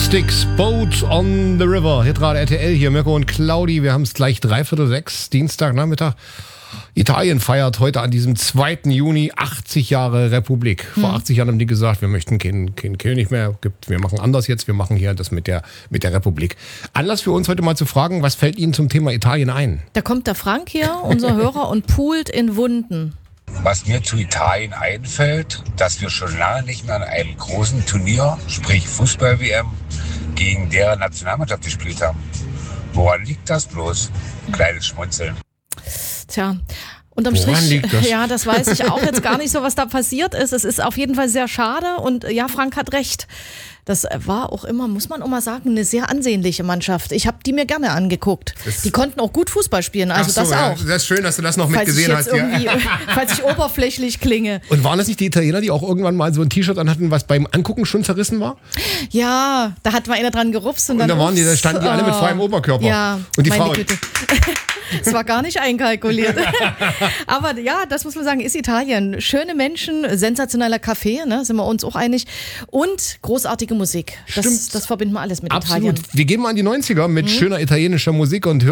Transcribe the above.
Styx, Boat on the River. Hitradio RTL hier, Mirko und Claudi. Wir haben es gleich 5:45, Dienstagnachmittag. Italien feiert heute an diesem 2. Juni 80 Jahre Republik. Vor 80 Jahren haben die gesagt, wir möchten keinen König mehr. Wir machen anders jetzt, wir machen hier das mit der Republik. Anlass für uns heute mal zu fragen, was fällt Ihnen zum Thema Italien ein? Da kommt der Frank hier, unser Hörer, und poolt in Wunden. Was mir zu Italien einfällt, dass wir schon lange nicht mehr an einem großen Turnier, sprich Fußball-WM, gegen deren Nationalmannschaft gespielt haben. Woran liegt das bloß? Kleines Schmunzeln. Tja, unterm Woran Strich, liegt das? ja, das weiß ich auch jetzt gar nicht so, was da passiert ist. Es ist auf jeden Fall sehr schade und ja, Frank hat recht. Das war auch immer, muss man auch mal sagen, eine sehr ansehnliche Mannschaft. Ich habe die mir gerne angeguckt. Die konnten auch gut Fußball spielen, also das ja, auch. Das ist schön, dass du das noch mitgesehen hast. Falls ich oberflächlich klinge. Und waren das nicht die Italiener, die auch irgendwann mal so ein T-Shirt anhatten, was beim Angucken schon zerrissen war? Ja, da hat mal einer dran gerupst und dann da standen die alle mit freiem Oberkörper. Ja, und die meine Frauen. Güte. Es war gar nicht einkalkuliert. Aber ja, das muss man sagen, ist Italien. Schöne Menschen, sensationeller Kaffee, ne, sind wir uns auch einig. Und großartige Musik. Das verbinden wir alles mit Absolut. Italien. Wir gehen mal in die 90er mit schöner italienischer Musik und